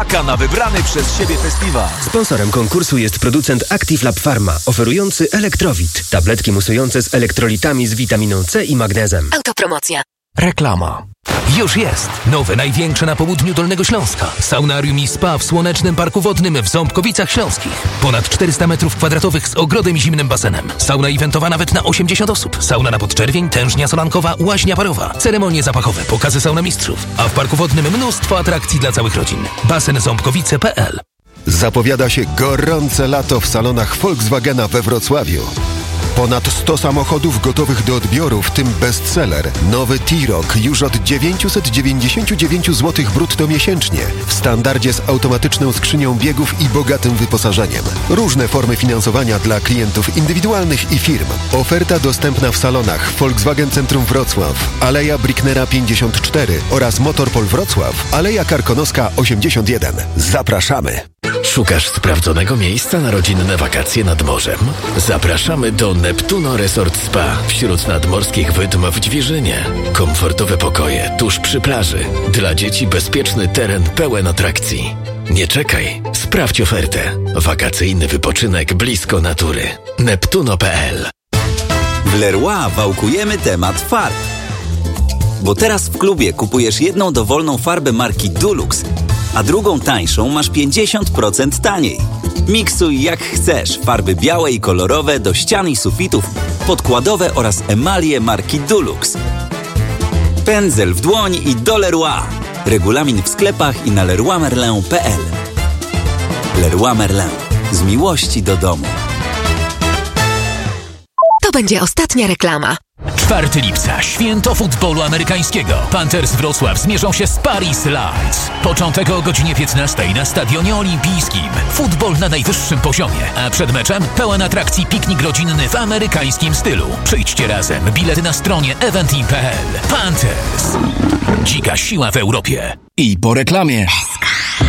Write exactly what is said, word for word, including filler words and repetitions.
czeka na wybrany przez siebie festiwal. Sponsorem konkursu jest producent Active Lab Pharma, oferujący Elektrowit. Tabletki musujące z elektrolitami z witaminą C i magnezem. Autopromocja. Reklama. Już jest! Nowe, największe na południu Dolnego Śląska. Saunarium i spa w Słonecznym Parku Wodnym w Ząbkowicach Śląskich. Ponad czterysta metrów kwadratowych z ogrodem i zimnym basenem. Sauna eventowa nawet na osiemdziesiąt osób. Sauna na podczerwień, tężnia solankowa, łaźnia parowa. Ceremonie zapachowe, pokazy sauna mistrzów. A w Parku Wodnym mnóstwo atrakcji dla całych rodzin. Basen ząbkowice kropka p l. Zapowiada się gorące lato w salonach Volkswagena we Wrocławiu. Ponad sto samochodów gotowych do odbioru, w tym bestseller. Nowy T-Roc już od dziewięćset dziewięćdziesiąt dziewięć złotych brutto miesięcznie. W standardzie z automatyczną skrzynią biegów i bogatym wyposażeniem. Różne formy finansowania dla klientów indywidualnych i firm. Oferta dostępna w salonach Volkswagen Centrum Wrocław, Aleja Bricknera pięćdziesiąt cztery oraz Motorpol Wrocław, Aleja Karkonoska osiemdziesiąt jeden. Zapraszamy! Szukasz sprawdzonego miejsca na rodzinne wakacje nad morzem? Zapraszamy do Neptuno Resort Spa wśród nadmorskich wydm w Dźwierzynie. Komfortowe pokoje tuż przy plaży. Dla dzieci bezpieczny teren pełen atrakcji. Nie czekaj, sprawdź ofertę. Wakacyjny wypoczynek blisko natury. Neptuno kropka p l. W Leroy wałkujemy temat farb. Bo teraz w klubie kupujesz jedną dowolną farbę marki Dulux, a drugą tańszą masz pięćdziesiąt procent taniej. Miksuj jak chcesz farby białe i kolorowe do ścian i sufitów, podkładowe oraz emalie marki Dulux. Pędzel w dłoń i do Leroy. Regulamin w sklepach i na leroy merlin kropka p l. Leroy Merlin. Z miłości do domu. To będzie ostatnia reklama. czwartego lipca, święto futbolu amerykańskiego. Panthers Wrocław zmierzą się z Paris Lions. Początek o godzinie piętnastej na Stadionie Olimpijskim. Futbol na najwyższym poziomie, a przed meczem pełen atrakcji piknik rodzinny w amerykańskim stylu. Przyjdźcie razem, bilety na stronie eventim kropka p l. Panthers. Dzika siła w Europie. I po reklamie.